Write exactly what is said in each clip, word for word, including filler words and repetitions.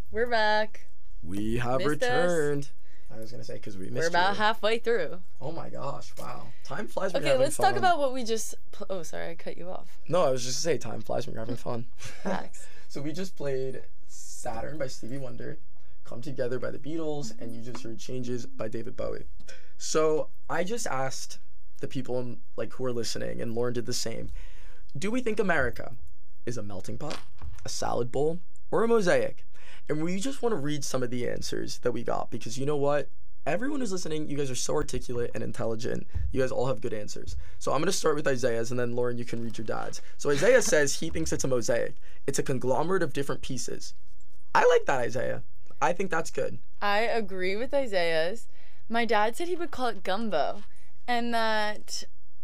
We're back. We have Missed returned. Us. I was gonna say because we missed. We're about you. halfway through. Oh my gosh! Wow, time flies when okay, you're having let's fun. talk about what we just. Pl- oh, sorry, I cut you off. No, I was just gonna say time flies when you're having fun. Facts. So we just played Saturn by Stevie Wonder, Come Together by the Beatles, and you just heard Changes by David Bowie. So I just asked the people like who are listening, and Lauren did the same. Do we think America is a melting pot, a salad bowl, or a mosaic? And we just want to read some of the answers that we got because you know what? Everyone who's listening, you guys are so articulate and intelligent. You guys all have good answers. So I'm going to start with Isaiah's and then Lauren, you can read your dad's. So Isaiah says he thinks it's a mosaic. It's a conglomerate of different pieces. I like that, Isaiah. I think that's good. I agree with Isaiah's. My dad said he would call it gumbo and that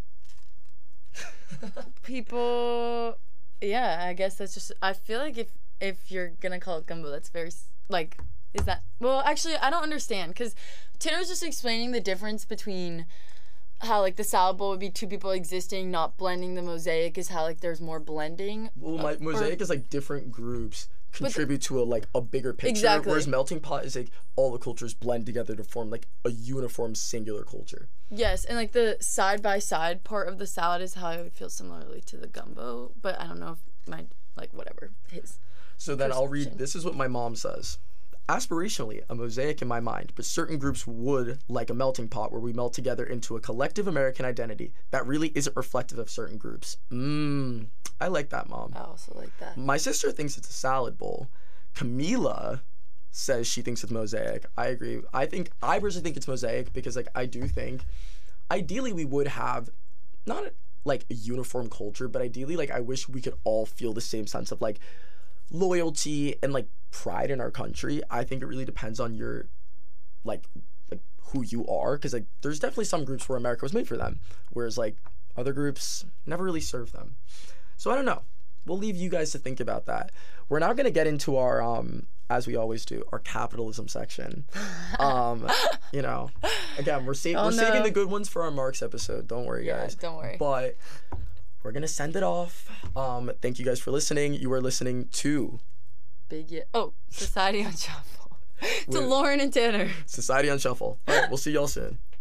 people, yeah, I guess that's just, I feel like if, if you're going to call it gumbo, that's very, like, is that, well, actually, I don't understand, because Tanner was just explaining the difference between how, like, the salad bowl would be two people existing, not blending. The mosaic is how, like, there's more blending. Well, my mosaic or, is, like, different groups contribute to, a like, a bigger picture. Exactly. Whereas melting pot is, like, all the cultures blend together to form, like, a uniform, singular culture. Yes, and, like, the side-by-side part of the salad is how I would feel similarly to the gumbo, but I don't know if my, like, whatever, his So then I'll read, this is what my mom says. Aspirationally, a mosaic in my mind, but certain groups would like a melting pot where we melt together into a collective American identity that really isn't reflective of certain groups. Mmm, I like that, Mom. I also like that. My sister thinks it's a salad bowl. Camila says she thinks it's mosaic. I agree. I think, I personally think it's mosaic because, like, I do think, ideally we would have, not like a uniform culture, but ideally, like, I wish we could all feel the same sense of, like, loyalty and like pride in our country. I think it really depends on your like like who you are, because like there's definitely some groups where America was made for them, whereas like other groups never really served them. So I don't know, we'll leave you guys to think about that. We're now going to get into our um as we always do, our capitalism section. Um you know, again, we're, sa- oh, we're no. saving the good ones for our Marx episode, don't worry yeah, guys, don't worry, but we're going to send it off. Um, thank you guys for listening. You are listening to... Big yeah. Oh, Society on Shuffle. To Lauren and Tanner. Society on Shuffle. All right, we'll see y'all soon.